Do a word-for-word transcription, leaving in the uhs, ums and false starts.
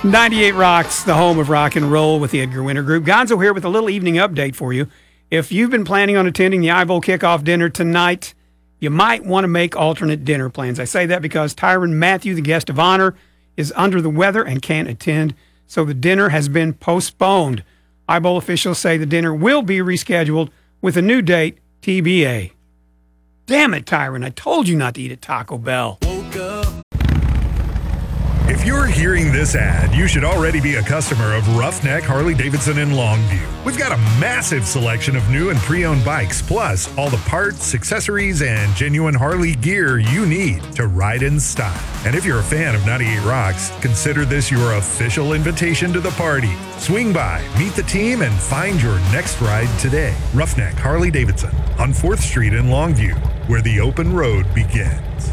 ninety-eight Rocks, the home of rock and roll with the Edgar Winter Group. Gonzo here with a little evening update for you. If you've been planning on attending the I V O kickoff dinner tonight, you might want to make alternate dinner plans. I say that because Tyrann Mathieu, the guest of honor, is under the weather and can't attend, so the dinner has been postponed. I V O officials say the dinner will be rescheduled with a new date, T B A. Damn it, Tyrann, I told you not to eat at Taco Bell. If you're hearing this ad, you should already be a customer of Roughneck Harley-Davidson in Longview. We've got a massive selection of new and pre-owned bikes, plus all the parts, accessories, and genuine Harley gear you need to ride in style. And if you're a fan of ninety-eight Rocks, consider this your official invitation to the party. Swing by, meet the team, and find your next ride today. Roughneck Harley-Davidson on fourth Street in Longview, where the open road begins.